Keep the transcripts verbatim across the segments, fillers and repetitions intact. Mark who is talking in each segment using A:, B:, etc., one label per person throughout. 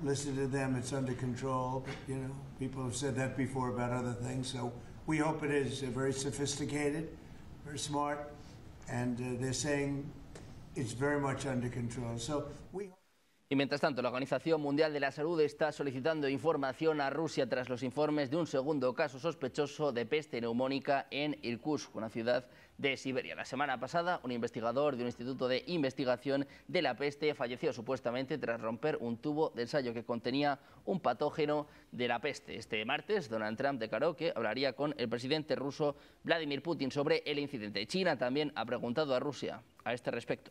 A: listen to them, it's under control. But, you know, people have said that before about other things. So we hope it is uh, very sophisticated, very smart, and uh, they're saying it's very much under control. So we.
B: Y mientras tanto, la Organización Mundial de la Salud está solicitando información a Rusia tras los informes de un segundo caso sospechoso de peste neumónica en Irkutsk, una ciudad de Siberia. La semana pasada, un investigador de un instituto de investigación de la peste falleció supuestamente tras romper un tubo de ensayo que contenía un patógeno de la peste. Este martes, Donald Trump declaró que hablaría con el presidente ruso Vladimir Putin sobre el incidente. China también ha preguntado a Rusia a este respecto.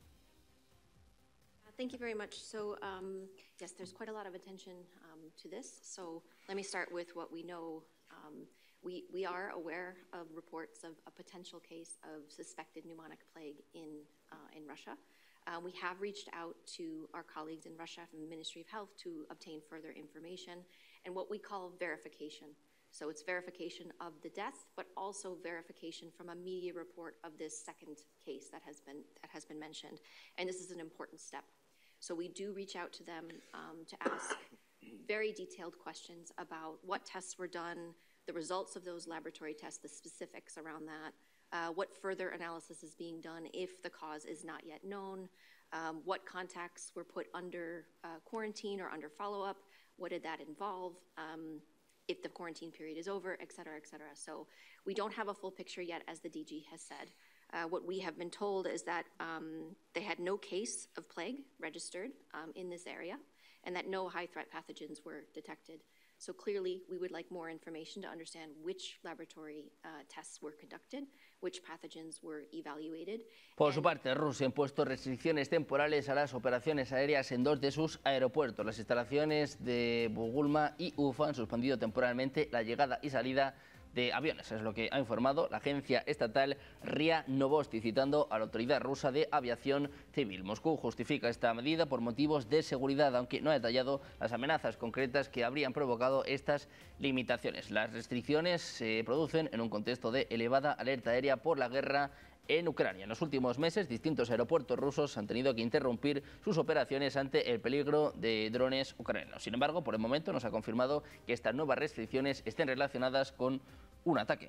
C: Thank you very much. So, um, yes, there's quite a lot of attention um, to this. So let me start with what we know. Um, we, we are aware of reports of a potential case of suspected pneumonic plague in, uh, in Russia. Uh, we have reached out to our colleagues in Russia from the Ministry of Health to obtain further information and what we call verification. So it's verification of the death, but also verification from a media report of this second case that has been, that has been mentioned. And this is an important step. So we do reach out to them um, to ask very detailed questions about what tests were done, the results of those laboratory tests, the specifics around that, uh, what further analysis is being done if the cause is not yet known, um, what contacts were put under uh, quarantine or under follow-up, what did that involve, um, if the quarantine period is over, et cetera, et cetera. So we don't have a full picture yet, as the D G has said. Uh, what we have been told is that um, they had no case of plague registered um, in this area and that no high-threat pathogens were detected. So clearly, we would like more information to understand which laboratory uh, tests were conducted, which pathogens were evaluated.
B: Por su parte, Rusia ha impuesto restricciones temporales a las operaciones aéreas en dos de sus aeropuertos. Las instalaciones de Bugulma y Ufa han suspendido temporalmente la llegada y salida de aviones, es lo que ha informado la agencia estatal R I A Novosti, citando a la autoridad rusa de aviación civil. Moscú justifica esta medida por motivos de seguridad, aunque no ha detallado las amenazas concretas que habrían provocado estas limitaciones. Las restricciones se producen en un contexto de elevada alerta aérea por la guerra en Ucrania. En los últimos meses, distintos aeropuertos rusos han tenido que interrumpir sus operaciones ante el peligro de drones ucranianos. Sin embargo, por el momento no se ha confirmado que estas nuevas restricciones estén relacionadas con un ataque.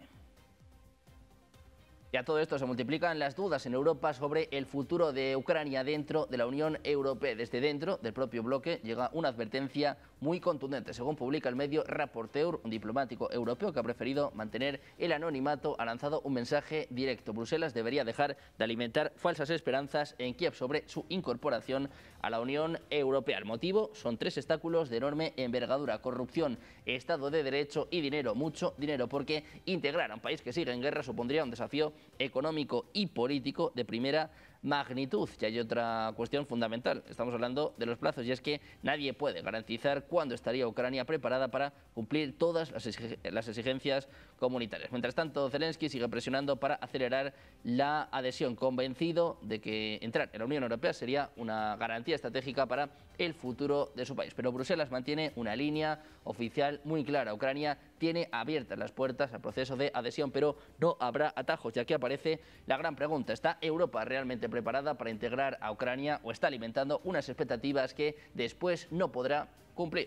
B: Y a todo esto se multiplican las dudas en Europa sobre el futuro de Ucrania dentro de la Unión Europea. Desde dentro del propio bloque llega una advertencia muy contundente. Según publica el medio Rapporteur, un diplomático europeo que ha preferido mantener el anonimato ha lanzado un mensaje directo. Bruselas debería dejar de alimentar falsas esperanzas en Kiev sobre su incorporación a la Unión Europea. El motivo son tres obstáculos de enorme envergadura: corrupción, Estado de Derecho y dinero, mucho dinero, porque integrar a un país que sigue en guerra supondría un desafío económico y político de primera magnitud. Y hay otra cuestión fundamental, estamos hablando de los plazos, y es que nadie puede garantizar cuándo estaría Ucrania preparada para cumplir todas las exigencias comunitarias. Mientras tanto, Zelensky sigue presionando para acelerar la adhesión, convencido de que entrar en la Unión Europea sería una garantía estratégica para el futuro de su país. Pero Bruselas mantiene una línea oficial muy clara: Ucrania tiene abiertas las puertas al proceso de adhesión, pero no habrá atajos. Y aquí aparece la gran pregunta: ¿está Europa realmente preparada para integrar a Ucrania o está alimentando unas expectativas que después no podrá cumplir?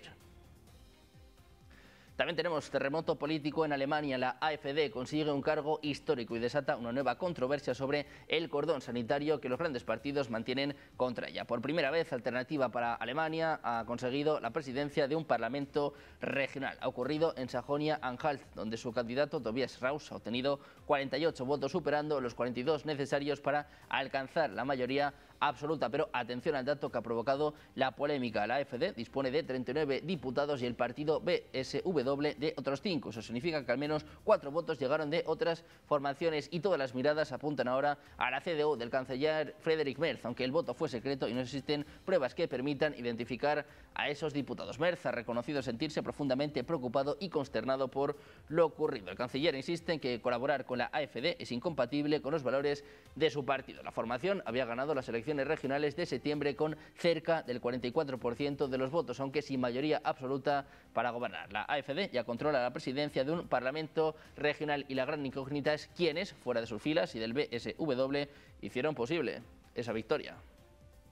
B: También tenemos terremoto político en Alemania. La AfD consigue un cargo histórico y desata una nueva controversia sobre el cordón sanitario que los grandes partidos mantienen contra ella. Por primera vez, Alternativa para Alemania ha conseguido la presidencia de un parlamento regional. Ha ocurrido en Sajonia-Anhalt, donde su candidato Tobias Rausch ha obtenido cuarenta y ocho votos, superando los cuarenta y dos necesarios para alcanzar la mayoría absoluta. Pero atención al dato que ha provocado la polémica. La AfD dispone de treinta y nueve diputados y el partido B S W de otros cinco. Eso significa que al menos cuatro votos llegaron de otras formaciones y todas las miradas apuntan ahora a la C D U del canciller Friedrich Merz, aunque el voto fue secreto y no existen pruebas que permitan identificar a esos diputados. Merz ha reconocido sentirse profundamente preocupado y consternado por lo ocurrido. El canciller insiste en que colaborar con la AfD es incompatible con los valores de su partido. La formación había ganado las elecciones regionales de septiembre con cerca del cuarenta y cuatro por ciento de los votos, aunque sin mayoría absoluta para gobernar. La AfD ya controla la presidencia de un parlamento regional y la gran incógnita es quiénes, fuera de sus filas y del B S W, hicieron posible esa victoria.